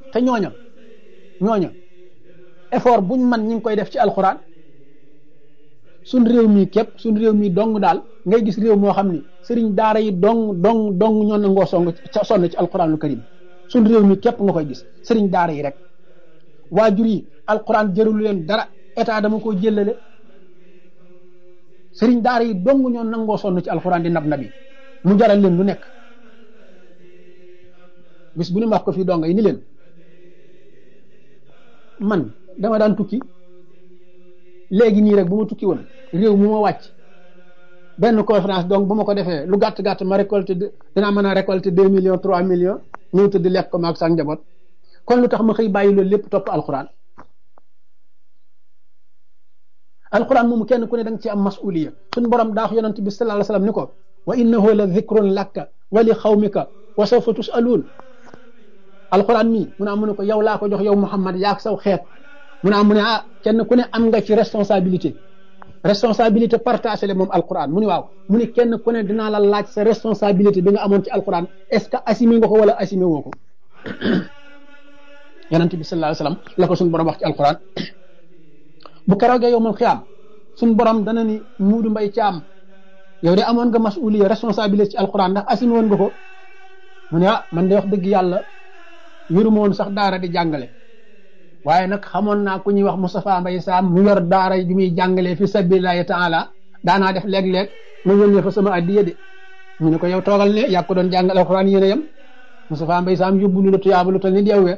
te ñooña effort buñ man ñi ngi koy def ci alxuraan. suñ réew mi képp suñ réew mi dong daal ngay gis réew moo xam ni sëriñ daara yi dong ñoo nangoo sonn ci alxuraanul karim suñ réew mi képp nga koy gis sëriñ daara yi rek waajur yi alxuraan jërulu leen dara état dama ko jëlale sëriñ daara yi dong ñoo nangoo sonn ci alxuraan di nabi mu jaral leen lu nekk bis bu ni wax ko fii donga yi ni leen man dama daan tukki léegi nii rek bu ma tukki woon réew mu ma wàcc benn conférence donc bu ma ko defee lu gàtt ma récolté dinaa mën a récolté 2 millions 3 millions ñëw tëdd lekk ko maag sax njaboot kon lu tax ma xëy bàyyi loolu lépp topp alxuraan moomu kenn ku ne da nga ci am masuliya suñ borom daa wax yonent bi sallallahu alayhi wasallam ni ko wa innahu la dhikrun laka wa li xawmika wa sawfa tusaluun alxuraan mii mu ne ko yow laa ko jox yow Muhammad yaak saw xeet mu ne kenn ku ne am nga ci responsabilité partagée le moom alquran mu ne waaw mu ne kenn ku ne dinaa la laaj sa responsabilité bi nga amoon ci alquran est ce que assumé nga ko wala assumé woo ko yonent bi sallallahu alayhi wasallam la ko suñu borom wax ci alquran bu keroogee yow moom xiyaam suñu borom dana ni Muudu Mbay Caam yow de amoon nga masuliya responsabilité ci alquran ndax assumé woon nga ko mu ne man de wax dëgg yàlla yëruma woon sax daara di jàngale waaye nag xamoon naa ku ñuy wax Moustapha Mbaye Sam mu yor daara ju muy jàngalee fi sabilillahi taala daanaa def léeg-léeg ma yónnee fa sama addiya de ñu ne ko yow toogal ne yaa ko doon jàngal alxuraan yéen a yem Moustapha Mbaye Sam yóbbu lu la tuyaaba lu tal ni deewee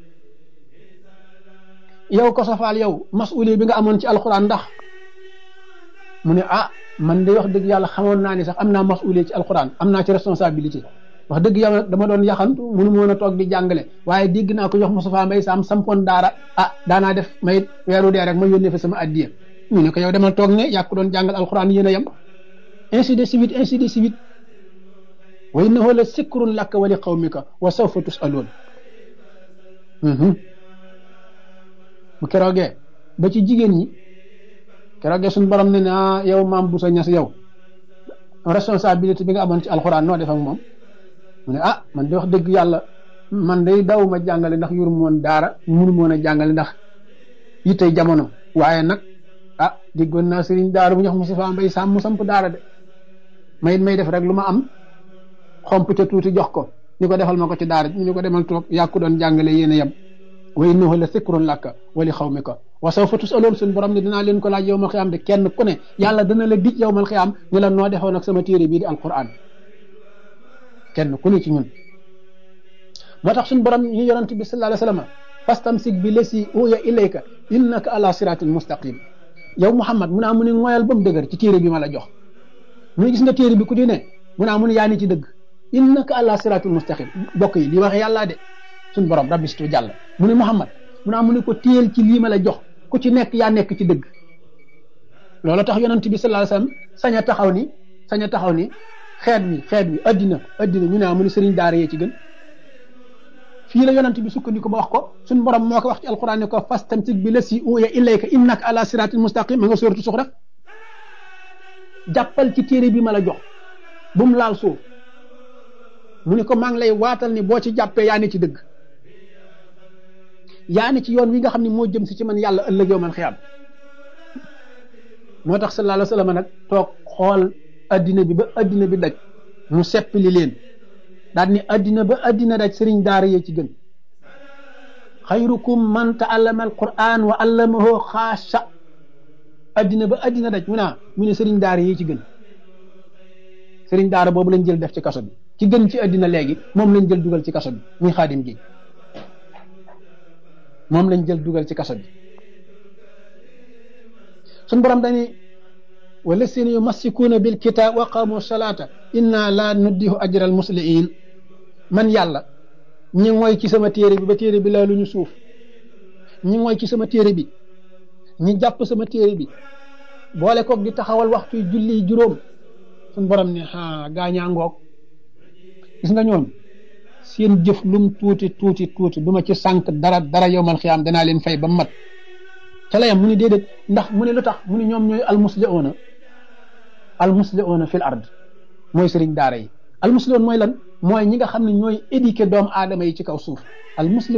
yow ko safaal yow masuuli bi nga amoon ci alxuraan ndax mu ne man de wax dëgg yàlla xamoon naa ne sax am naa masuuli ci alxuraan am naa ci responsabilité wax dëgg yàlla dama doon yaxantu mënu ma woon a toog di jàngale waaye dégg naa ko jox Moustapha Mbaye Sam sampoon daara daanaa def may weeru dee rek ma yónnee fa sama addiya ñu ne ko yow demal toog ne yaa ko doon jàngal alxuraan yéen a yem ainsi de suite wa innahu la sikrun laka wa li qawmika wa sawfa tusaluun bu keroogee ba ci jigéen ñi keroogee suñu borom ne yow maam bu sa ñas yow responsabilité bi nga amoon ci alxuraan noo def ak moom mu ne man de wax dëgg yàlla man day daw ma jàngale ndax yuru moon daara munu moon a jàngale ndax yittey jamono waaye nag déggoon naa sëriñ daara bu ñu wax Moustapha Mbaye Sam mu samp daara de may def rek lu ma am xomp ca tuuti jox ko ni ko defal ma ko ci daara ñu ko demal toog yàkku doon jàngale yéen a yem wa innahu la sikrun laka wa li xawmika wa sawfa tusaloon suñu borom ne dinaa leen ko laaj yawmal xiyaam de kenn ku ne yàlla dana la dij yawmal xiyaam ñu la noo defoon ak sama téere bii di alquran kenn ku ne ci ñun moo tax suñu borom ñu yonent bi sallallahu alayhi wasallam fastamsik bi lesi uya ilayka innaka ala siratin mustaqim yow Muhammad mu ne ngoyal ba mu dëgër ci téere bi ma la jox mu ne gis nga téere bi ku di ne mu ne yaa ni ci dëgg innaka ala siratin mustaqim bokk yi li wax yàlla de suñu borom rabbi situ jàll mu ne Muhammad mu ne ko téel ci lii ma la jox ku ci nekk yaa nekk ci dëgg loolu tax yonent bi sallallahu alayhi wasallam sañ a taxaw ni xeet wi addina ñu ne mu ne sëriñ daara yee ci gën fii la yonent bi sukkandiku ba wax ko suñu borom moo ko wax ci alquran ne ko fastamsik bi lasi uya ilayka innaka ala siratin mustaqim ma nga sóoratu Zuxruf jàppal ci téere bi ma la jox bu mu laal suuf mu ne ko maa ngi lay waatal ni boo ci jàppee yaa ne ci dëgg yaa ne ci yoon wi nga xam ne moo jëm si ci man yàlla ëllëg yow man xiyaam moo tax sallallahu alayhi wa sallam nag toog xool addina bi ba addina bi daj mu seppali leen daal ni addina ba addina daj sëriñ daara yee ci gën xayrukum man ta'allama alquran wa allamahu xaasha addina ba addina daj mu ne sëriñ daara yee ci gën sëriñ daara boobu lañ jël def ci kaso bi ci gën ci addina léegi moom lañ jël dugal ci kaso bi muy xaadim gi moom lañ jël dugal ci kaso bi suñu borom dañuy wallasina yumassikuuna bil kitaab wa qaamu salaata inna la nuddihu ajra al musliin man yàlla ñi mooy ci sama téere bi ba téere bi laa lu ñu suuf ñi mooy ci sama téere bi ñi jàpp sama téere bi boole koog di taxawal waxtu julli juróom suñu borom ne gaañaa ngoog gis nga ñoom seen jëf lum tuuti du ma ci sànq dara yowmal xiyaam danaa leen fay ba mat ca la yam mu ne déedéet ndax mu ne lu tax mu ne ñoom ñooy almusli'una fil ard mooy sëriñ daara yi almusli'un mooy lan mooy ñi nga xam ne ñooy éduquer doomu aadama yi ci kaw suuf